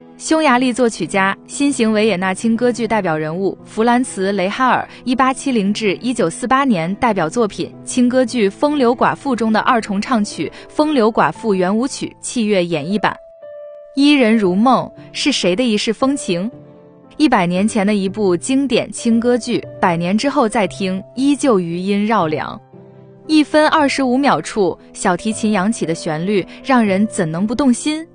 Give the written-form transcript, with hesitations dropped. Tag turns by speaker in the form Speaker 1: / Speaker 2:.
Speaker 1: 匈牙利作曲家，新型维也纳轻歌剧代表人物弗兰茨·雷哈尔1870至1948年代表作品轻歌剧《风流寡妇》中的二重唱曲《风流寡妇圆舞曲》器乐演绎版。伊人如梦是谁的一世风情？100年前的一部经典轻歌剧，100年之后再听，依旧余音绕梁。1分25秒处，小提琴扬起的旋律让人怎能不动心？